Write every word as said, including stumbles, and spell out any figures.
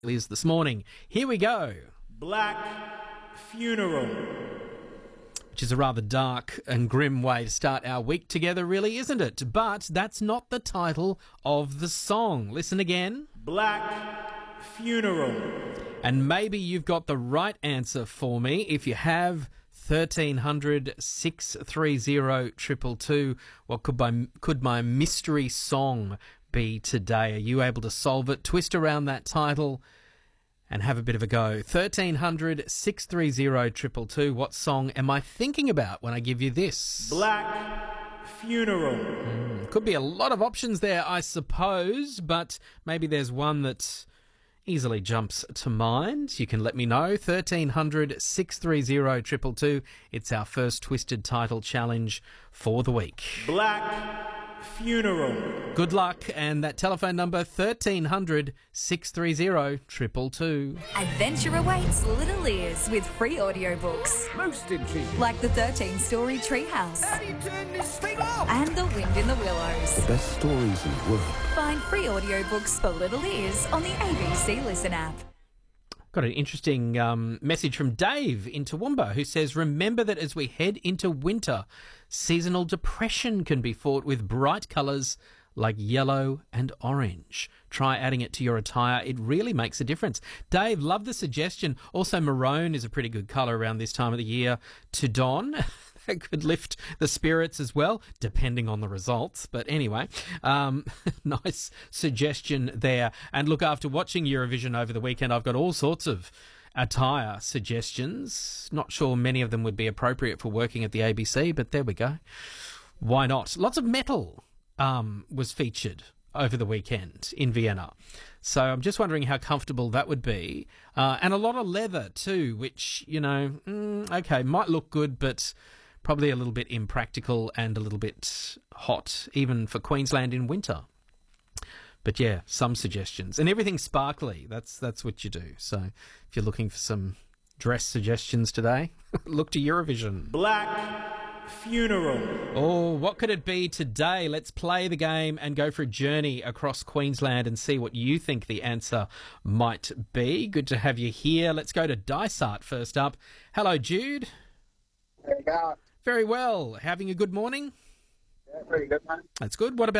is this morning. Here we go. Black Funeral. Which is a rather dark and grim way to start our week together, really, isn't it? But that's not the title of the song. Listen again. Black Funeral. And maybe you've got the right answer for me. If you have, thirteen hundred, six three zero, two two two. What could my, could my mystery song be today? Are you able to solve it? Twist around that title and have a bit of a go. thirteen hundred, six three zero, two two two. What song am I thinking about when I give you this? Black Funeral. Mm, could be a lot of options there, I suppose, but maybe there's one that easily jumps to mind. You can let me know. thirteen hundred, six three zero, two two two. It's our first Twisted Title challenge for the week. Black Funeral. Good luck, and that telephone number thirteen hundred, six three zero, two two two. Adventure awaits little ears with free audiobooks. Most intriguing. Like the thirteen-story Treehouse. How do you turn this thing off? And The Wind in the Willows. The best stories in the world. Find free audiobooks for little ears on the A B C Listen app. Got an interesting um, message from Dave in Toowoomba, who says, remember that as we head into winter, seasonal depression can be fought with bright colours like yellow and orange. Try adding it to your attire. It really makes a difference. Dave, love the suggestion. Also, maroon is a pretty good colour around this time of the year to don. That could lift the spirits as well, depending on the results. But anyway, um, nice suggestion there. And look, after watching Eurovision over the weekend, I've got all sorts of attire suggestions. Not sure many of them would be appropriate for working at the A B C, but there we go. Why not? Lots of metal um, was featured over the weekend in Vienna. So I'm just wondering how comfortable that would be. Uh, and a lot of leather too, which, you know, mm, okay, might look good, but probably a little bit impractical and a little bit hot, even for Queensland in winter. But yeah, some suggestions. And everything sparkly, that's that's what you do. So if you're looking for some dress suggestions today, look to Eurovision. Black Funeral. Oh, what could it be today? Let's play the game and go for a journey across Queensland and see what you think the answer might be. Good to have you here. Let's go to Dysart first up. Hello, Jude. There you go. Very well. Having a good morning? Yeah, pretty good, man. That's good. What about